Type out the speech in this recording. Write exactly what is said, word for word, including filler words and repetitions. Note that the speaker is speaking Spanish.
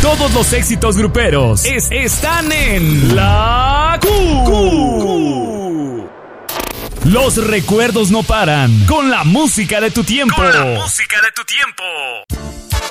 Todos los éxitos gruperos es, están en La Q. Q. Los recuerdos no paran con la música de tu tiempo. Con la música de tu tiempo.